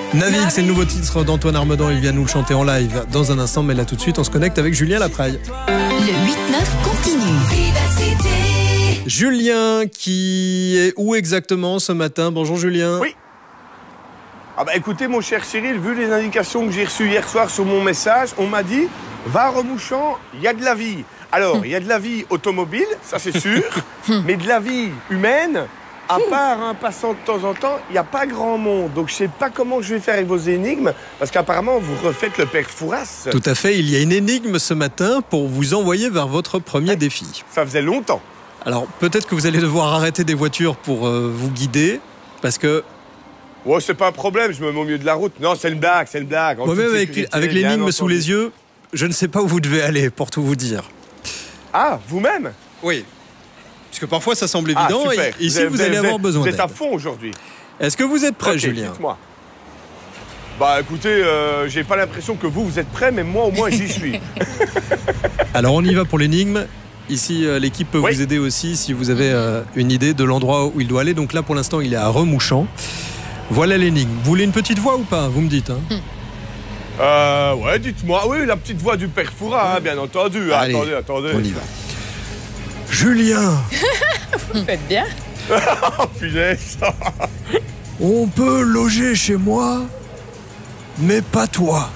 Navigue, c'est le nouveau titre d'Antoine Armedan. Il vient nous le chanter en live dans un instant. Mais là, tout de suite, on se connecte avec Julien Lapraille. Le 8-9 continue. Julien, qui est où exactement ce matin? Bonjour Julien. Oui. Ah bah écoutez, mon cher Cyril, vu les indications que j'ai reçues hier soir sur mon message, on m'a dit, va à Remouchamps, il y a de la vie. Alors, il y a de la vie automobile, ça c'est sûr, mais de la vie humaine, à part un passant de temps en temps, il n'y a pas grand monde. Donc je sais pas comment je vais faire avec vos énigmes, parce qu'apparemment vous refaites le père Fouras. Tout à fait, il y a une énigme ce matin pour vous envoyer vers votre premier défi. Ça faisait longtemps. Alors, peut-être que vous allez devoir arrêter des voitures pour vous guider, parce que... Ouais, c'est pas un problème, je me mets au milieu de la route. Non, c'est une blague, c'est une blague. Moi-même, avec l'énigme sous les yeux, je ne sais pas où vous devez aller, pour tout vous dire. Ah, vous-même? Oui. Parce que parfois, ça semble évident. Ah, super. Et ici, vous allez avoir besoin d'aide. Vous êtes à fond aujourd'hui. Est-ce que vous êtes prêt, okay, Julien? Dites-moi. Bah, écoutez, j'ai pas l'impression que vous êtes prêt, mais moi, au moins, j'y suis. Alors, on y va pour l'énigme. Ici, l'équipe peut vous aider aussi si vous avez une idée de l'endroit où il doit aller. Donc là, pour l'instant, il est à Remouchamps. Voilà l'énigme. Vous voulez une petite voix ou pas? Vous me dites. Ouais, dites-moi. Oui, la petite voix du père Fouras, hein, bien entendu. Allez, attendez. On y va. Julien. Vous faites bien. Oh, punaise. On peut loger chez moi, mais pas toi.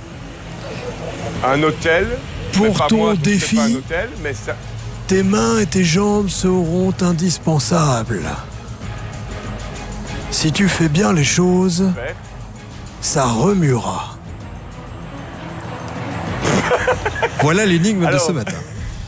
Un hôtel. Pour pas ton moi, défi, pas un hôtel, mais ça... tes mains et tes jambes seront indispensables. Si tu fais bien les choses, ça remuera. Voilà l'énigme de ce matin.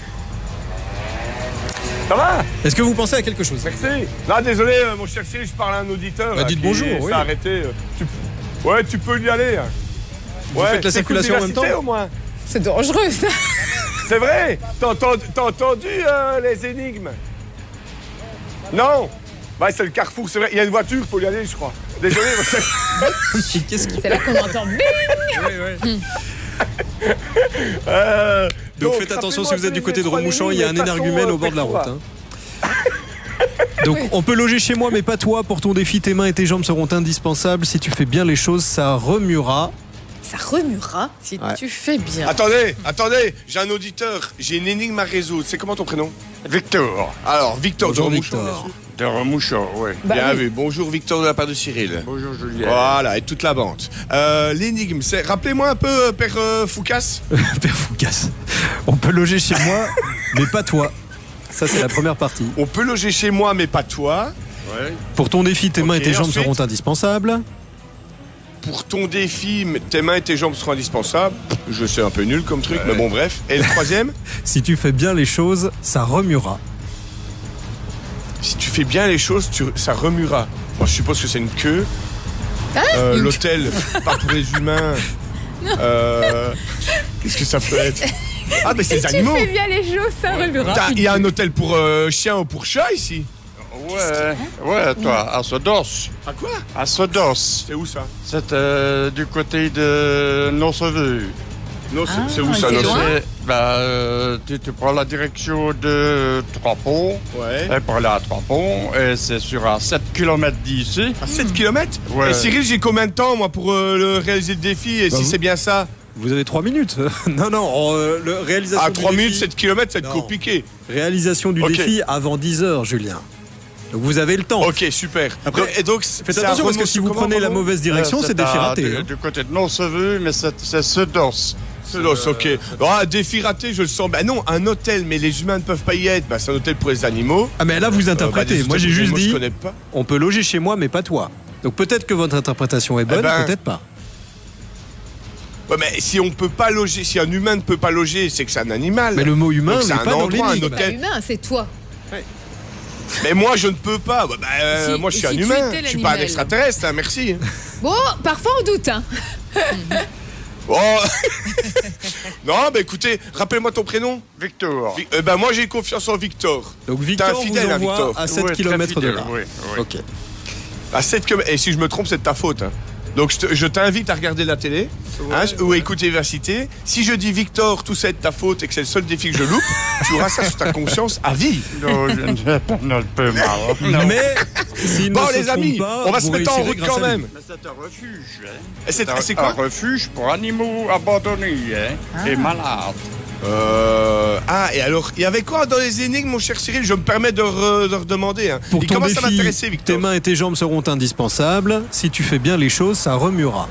Ça va? Est-ce que vous pensez à quelque chose? Merci. Non, désolé, mon cher Cyril, je parle à un auditeur. Bah, dites bonjour, oui. Ça a arrêté. Ouais, tu peux y aller. Vous faites la circulation en même temps? Au moins. C'est dangereux, ça. C'est vrai? T'as entendu les énigmes? Non? Bah, c'est le carrefour, c'est vrai. Il y a une voiture, faut y aller, je crois. Désolé, mon cher. Qu'est-ce qu'il C'est là qu'on entend bing. Donc faites attention si vous êtes du côté de Remouchamps, il y a un énergumène au bord de la route. Hein. Donc on peut loger chez moi mais pas toi. Pour ton défi, tes mains et tes jambes seront indispensables. Si tu fais bien les choses, ça remuera. Ça remuera si tu fais bien. Attendez, j'ai un auditeur, j'ai une énigme à résoudre. C'est comment ton prénom? Victor. Alors, Victor Bonjour, de Remouchamps, Victor. De Remouchamps, oui. Bien vu. Bonjour Victor de la part de Cyril. Bonjour Julien. Voilà, et toute la bande. L'énigme, c'est... Rappelez-moi un peu, père Foucasse. Père Foucasse. On peut loger chez moi mais pas toi. Ça c'est la première partie. On peut loger chez moi, mais pas toi. Ouais. Pour ton défi, tes mains et tes jambes ensuite seront indispensables. Pour ton défi, tes mains et tes jambes seront indispensables. Je sais, un peu nul comme truc, mais bon, bref. Et le troisième? Si tu fais bien les choses, ça remuera. Si tu fais bien les choses, ça remuera. Moi, je suppose que c'est une queue. L'hôtel, pas pour les humains. Qu'est-ce que ça peut être? Ah, mais c'est les animaux. Si tu fais bien les choses, ça remuera. Il y a un hôtel pour chien ou pour chat ici? Ouais, toi, à Sodos. À quoi? À Sodos. C'est où ça? C'est du côté de Noseveux. Non, c'est où ça? c'est Non, loin. Tu prends la direction de Trois-Ponts. Ouais. Et pour aller à Trois-Ponts, et c'est sur à 7 km d'ici. À 7 km? Ouais. Et Cyril, j'ai combien de temps, moi, pour réaliser le défi? Et si c'est bien ça? Vous avez 3 minutes. Non, le réalisation À du 3 défi, minutes, 7 km, ça va être Non. compliqué. Réalisation du défi avant 10h, Julien. Donc vous avez le temps. Ok, super. Après, et donc, faites attention parce que si vous prenez la mauvaise direction, c'est défi raté. Du côté de Noseveux, mais c'est Sodos. Ok. Défi raté, je le sens. Bah non, un hôtel, mais les humains ne peuvent pas y être. Bah, c'est un hôtel pour les animaux. Ah mais là vous interprétez. Des Moi j'ai hôtels juste pour les dit, animaux, je connais pas. on peut loger chez moi mais pas toi. Donc peut-être que votre interprétation est bonne, peut-être pas. Ouais, mais si on peut pas loger, si un humain ne peut pas loger, c'est que c'est un animal. Mais le mot humain Donc, c'est n'est un pas dans endroit, un l'énigme. Bah, hôtel. humain, c'est toi. Mais moi, je ne peux pas. Si- moi, je suis si un tu humain. étais Je suis pas un l'animal. extraterrestre, hein, merci. Bon, parfois on doute, hein. Oh. Non, bah écoutez, rappelle-moi ton prénom. Victor. Moi, j'ai confiance en Victor. Donc T'es Victor un vous fidèle, hein, envoie Victor. à 7 Ouais, très km de fidèle, là. oui. Ok. À 7 km. Et si je me trompe, c'est de ta faute. Hein. Donc je t'invite à regarder la télé ou à écouter Vivacité. Si je dis Victor, tout ça est de ta faute et que c'est le seul défi que je loupe, tu auras ça sur ta conscience à vie. Non, je ne peux pas. Mais s'il Bon ne se les amis, trompe pas, on va se vous mettre en réussirez route grâce quand à lui. même. Mais c'est un refuge. Et c'est quoi? Un refuge pour animaux abandonnés et malades. Et alors, il y avait quoi dans les énigmes, mon cher Cyril? Je me permets de redemander. Hein. Pour Il ton commence à défi, m'intéresser, Victor. tes mains et tes jambes seront indispensables. Si tu fais bien les choses, ça remuera.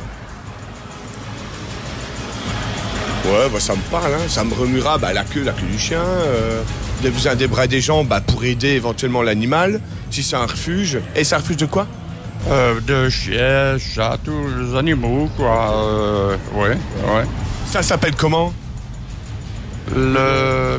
Ouais, bah, ça me parle, hein. Ça me remuera la queue du chien. Des bras et des jambes pour aider éventuellement l'animal. Si c'est un refuge. Et c'est un refuge de quoi? De chiens, chats, tous les animaux, quoi. Ouais. Ça s'appelle comment? Oh là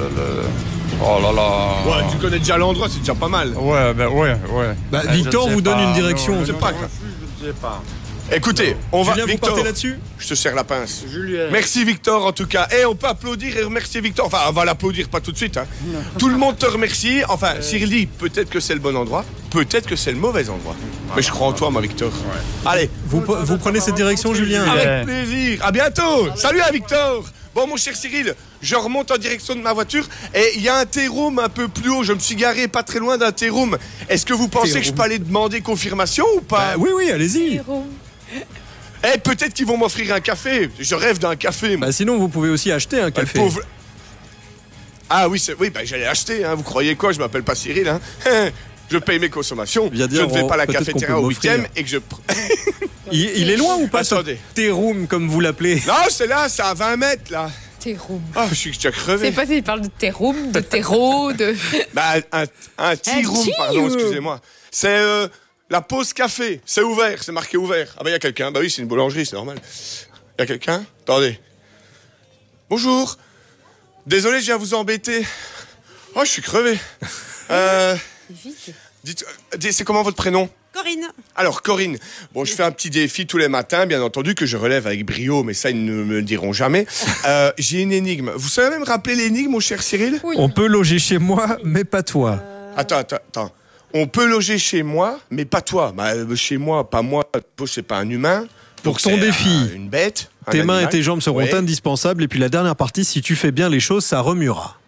là. Ouais, tu connais déjà l'endroit, c'est déjà pas mal. Ouais. Bah, Victor vous donne une direction. C'est pas grave. Je ne sais pas. Écoutez, on va. Julien, vous Victor, partez là-dessus? je te serre la pince. Julien. Merci Victor en tout cas. Et on peut applaudir et remercier Victor. Enfin, on va l'applaudir pas tout de suite. Hein. Tout le monde te remercie. Enfin, Cyril dit peut-être que c'est le bon endroit, peut-être que c'est le mauvais endroit. Mais je crois en toi, moi, Victor. Allez, Vous prenez cette direction, Julien? avec plaisir. À bientôt. Salut à Victor. Bon, mon cher Cyril, je remonte en direction de ma voiture et il y a un T-Room un peu plus haut. Je me suis garé pas très loin d'un T-Room. Est-ce que vous pensez que je peux aller demander confirmation ou pas? Oui, allez-y. Peut-être qu'ils vont m'offrir un café. Je rêve d'un café, moi. Bah, sinon, vous pouvez aussi acheter un café. Pauvre. Ah oui, j'allais acheter. Hein. Vous croyez quoi? Je m'appelle pas Cyril. Hein. Je paye mes consommations. Bien Je dire, ne vais pas à la peut-être cafétéria qu'on peut au 8e m'offrir. et que je. Il est loin ou pas? Attendez. T-Room, comme vous l'appelez. Non, c'est là, c'est à 20 mètres là. Terroum. Ah, je suis déjà crevé. C'est pas s'il parle de terroum, de terreau, de. Bah, un tea room, tea pardon, room. excusez-moi. C'est la pause café. C'est ouvert, c'est marqué ouvert. Ah bah, il y a quelqu'un. Bah oui, c'est une boulangerie, c'est normal. Il y a quelqu'un? Attendez. Bonjour. Désolé, je viens vous embêter. Oh, je suis crevé. Vite. Dites, c'est comment votre prénom? Corinne. Alors, Corinne, bon, je fais un petit défi tous les matins, bien entendu, que je relève avec brio, mais ça, ils ne me le diront jamais. J'ai une énigme. Vous savez même rappeler l'énigme, mon cher Cyril? Oui. On peut loger chez moi, mais pas toi. Attends. On peut loger chez moi, mais pas toi. Bah, chez moi, pas moi, c'est pas un humain. Pour Donc ton c'est défi, une bête. un tes mains et animal. tes jambes seront Ouais. indispensables. Et puis la dernière partie, si tu fais bien les choses, ça remuera.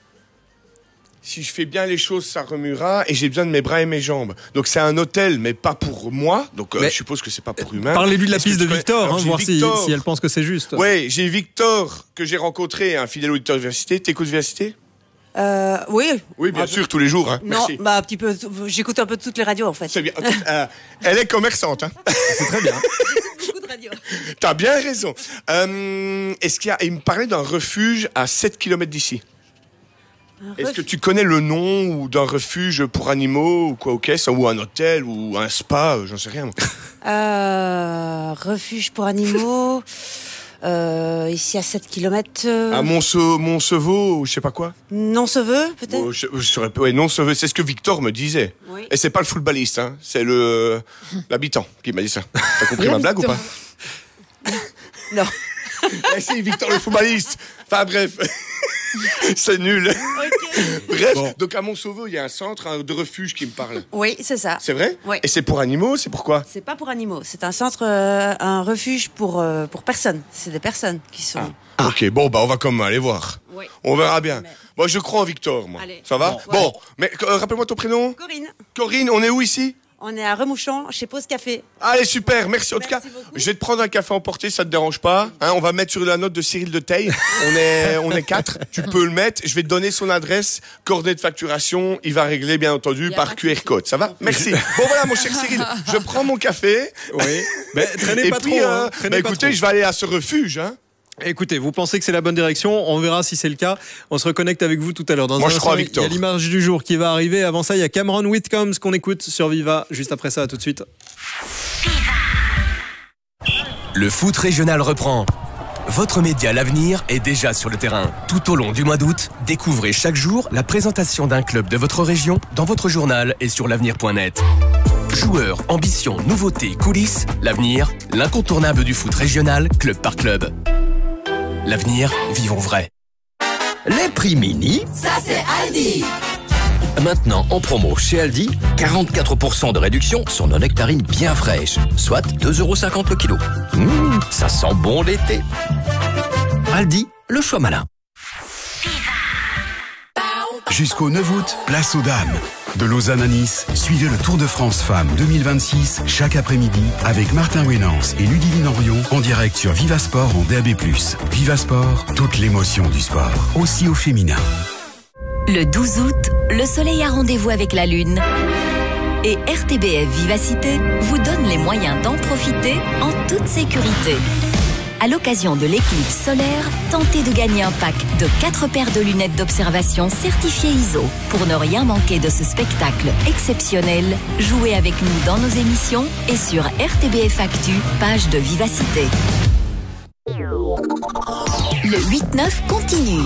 Si je fais bien les choses, ça remuera. Et j'ai besoin de mes bras et mes jambes. Donc c'est un hôtel, mais pas pour moi. Donc Mais- je suppose que c'est pas pour humain. Parlez-lui de la Est-ce que piste de tu connais- Victor, Alors, hein, j'ai voir Victor. si elle pense que c'est juste. Ouais, j'ai Victor que j'ai rencontré, un fidèle auditeur de Vivacité. T'écoutes Vivacité? Oui. Oui, bien sûr, tous les jours. Hein. Non, Merci. bah un petit peu. J'écoute un peu toutes les radios en fait. C'est bien. Elle est commerçante. Hein. C'est très bien. Beaucoup de radios. T'as bien raison. Est-ce qu'il y a... Il me parlait d'un refuge à 7 km d'ici. Est-ce que tu connais le nom ou d'un refuge pour animaux ou quoi au caisse, ou un hôtel ou un spa, j'en sais rien. Moi. Refuge pour animaux. Ici à 7 km. À Montseveau ou je sais pas quoi. Non-Seveux, peut-être. Oh, je saurais pas. Ouais, non, c'est ce que Victor me disait. Oui. Et c'est pas le footballiste, hein. C'est l'habitant qui m'a dit ça. T'as compris ma blague ou pas? Non. Eh si, Victor le footballiste. Enfin bref. C'est nul. Bref, Bon. donc à Montseveau, il y a un centre de refuge qui me parle. Oui, c'est ça. C'est vrai? Oui. Et c'est pour animaux, c'est pourquoi? C'est pas pour animaux. C'est un centre, un refuge pour personnes. C'est des personnes qui sont. Ok, bon, bah on va quand même aller voir. Oui. On verra bien. Mais- Moi, je crois en Victor, moi. Allez. Ça va? Bon. Bon, mais rappelle-moi ton prénom. Corinne. Corinne, on est où ici? On est à Remouchon, chez Pause Café. Allez, super, merci. En tout Merci cas, beaucoup. je vais te prendre un café emporté, ça te dérange pas. Hein, on va mettre sur la note de Cyril de Teil. On est 4. Tu peux le mettre. Je vais te donner son adresse, coordonnées de facturation. Il va régler, bien entendu, Y a par pas de QR souci. code. Ça va? Merci. Bon, voilà, mon cher Cyril. Je prends mon café. Oui. Mais traînez Et pas puis, trop. Hein. Traînez pas écoutez, trop. je vais aller à ce refuge. Hein. Écoutez, vous pensez que c'est la bonne direction? On verra si c'est le cas. On se reconnecte avec vous tout à l'heure. Dans Moi, un je crois à instant, Victor. il y a l'image du jour qui va arriver. Avant ça, il y a Cameron Whitcombs qu'on écoute sur Viva. Juste après ça, à tout de suite. Le foot régional reprend. Votre média L'Avenir est déjà sur le terrain. Tout au long du mois d'août, découvrez chaque jour la présentation d'un club de votre région dans votre journal et sur l'avenir.net. Joueurs, ambitions, nouveautés, coulisses, L'Avenir, l'incontournable du foot régional, club par club. L'Avenir, vivons vrai. Les prix mini, Ça c'est Aldi. Maintenant en promo chez Aldi, 44% de réduction sur nos nectarines bien fraîches, soit 2,50 € le kilo. Ça sent bon l'été. Aldi, le choix malin. Jusqu'au 9 août, place aux dames. De Lausanne à Nice, suivez le Tour de France Femmes 2026 chaque après-midi avec Martin Wénance et Ludivine Orion en direct sur Vivasport en DAB+. Vivasport, toute l'émotion du sport, aussi au féminin. Le 12 août, le soleil a rendez-vous avec la lune. Et RTBF Vivacité vous donne les moyens d'en profiter en toute sécurité. À l'occasion de l'éclipse solaire, tentez de gagner un pack de 4 paires de lunettes d'observation certifiées ISO. Pour ne rien manquer de ce spectacle exceptionnel, jouez avec nous dans nos émissions et sur RTBF Actu, page de Vivacité. Le 8-9 continue.